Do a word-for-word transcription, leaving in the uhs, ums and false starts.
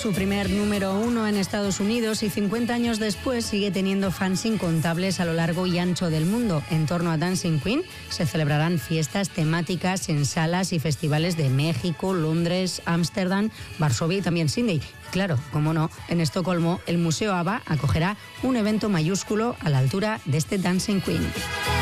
su primer número uno en Estados Unidos y cincuenta años después sigue teniendo fans incontables a lo largo y ancho del mundo. En torno a Dancing Queen se celebrarán fiestas temáticas en salas y festivales de México, Londres, Ámsterdam, Varsovia y también Sydney. Claro, como no, en Estocolmo el Museo ABBA acogerá un evento mayúsculo a la altura de este Dancing Queen.